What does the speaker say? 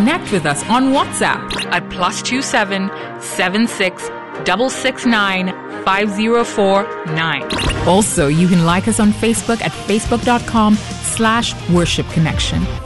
connect with us on WhatsApp at +27 76 669 5049. Also, you can like us on Facebook at facebook.com/worshipconnection.